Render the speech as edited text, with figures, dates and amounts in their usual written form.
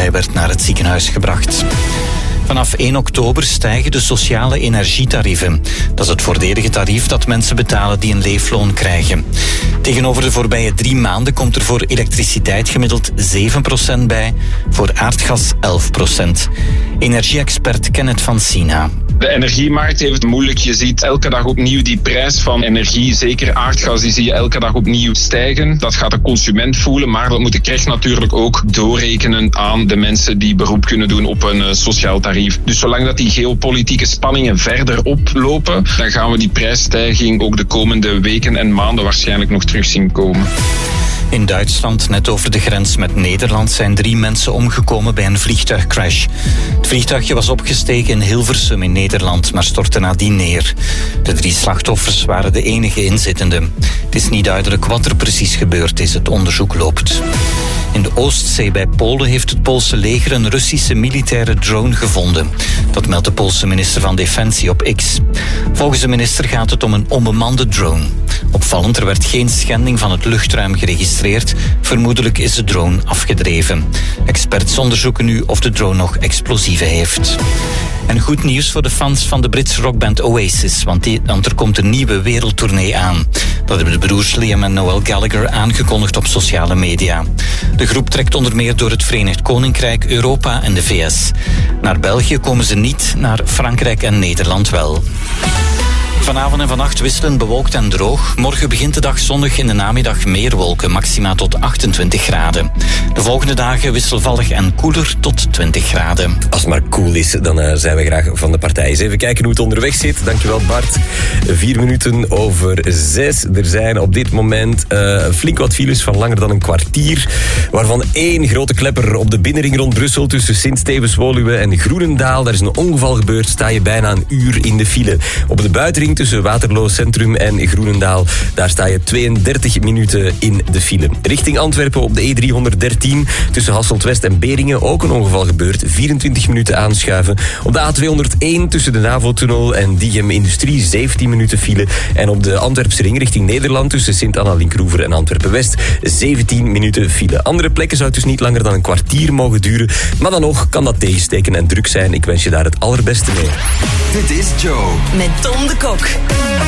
Hij werd naar het ziekenhuis gebracht. Vanaf 1 oktober stijgen de sociale energietarieven. Dat is het voordelige tarief dat mensen betalen die een leefloon krijgen. Tegenover de voorbije 3 maanden komt er voor elektriciteit gemiddeld 7% bij, voor aardgas 11%. Energie-expert Kenneth van Sina. De energiemarkt heeft het moeilijk. Je ziet elke dag opnieuw die prijs van energie, zeker aardgas, die zie je elke dag opnieuw stijgen. Dat gaat de consument voelen, maar dat moet de KREG natuurlijk ook doorrekenen aan de mensen die beroep kunnen doen op een sociaal tarief. Dus zolang dat die geopolitieke spanningen verder oplopen, dan gaan we die prijsstijging ook de komende weken en maanden waarschijnlijk nog terug zien komen. In Duitsland, net over de grens met Nederland, zijn 3 mensen omgekomen bij een vliegtuigcrash. Het vliegtuigje was opgestegen in Hilversum in Nederland, maar stortte nadien neer. De 3 slachtoffers waren de enige inzittenden. Het is niet duidelijk wat er precies gebeurd is. Het onderzoek loopt. In de Oostzee bij Polen heeft het Poolse leger een Russische militaire drone gevonden. Dat meldt de Poolse minister van Defensie op X. Volgens de minister gaat het om een onbemande drone. Opvallend, er werd geen schending van het luchtruim geregistreerd. Vermoedelijk is de drone afgedreven. Experts onderzoeken nu of de drone nog explosieven heeft. En goed nieuws voor de fans van de Britse rockband Oasis, want er komt een nieuwe wereldtournee aan. Dat hebben de broers Liam en Noel Gallagher aangekondigd op sociale media. De groep trekt onder meer door het Verenigd Koninkrijk, Europa en de VS. Naar België komen ze niet, naar Frankrijk en Nederland wel. Vanavond en vannacht wisselend bewolkt en droog. Morgen begint de dag zonnig, in de namiddag meer wolken, maxima tot 28 graden. De volgende dagen wisselvallig en koeler tot 20 graden. Als het maar cool is, dan zijn we graag van de partij. Eens even kijken hoe het onderweg zit. Dankjewel Bart. 4 minuten over 6. Er zijn op dit moment flink wat files van langer dan een kwartier. Waarvan 1 grote klepper op de binnenring rond Brussel tussen Sint-Stevens-Woluwe en Groenendaal. Daar is een ongeval gebeurd. Sta je bijna een uur in de file. Op de buitenring tussen Waterloo Centrum en Groenendaal. Daar sta je 32 minuten in de file. Richting Antwerpen op de E313 tussen Hasselt-West en Beringen ook een ongeval gebeurd. 24 minuten aanschuiven. Op de A201 tussen de NAVO-tunnel en Diegem Industrie 17 minuten file. En op de Antwerpse ring richting Nederland tussen Sint-Anna-Linkroever en Antwerpen-West 17 minuten file. Andere plekken zou het dus niet langer dan een kwartier mogen duren. Maar dan nog kan dat tegensteken en druk zijn. Ik wens je daar het allerbeste mee. Dit is Joe. Met Tom de Kok.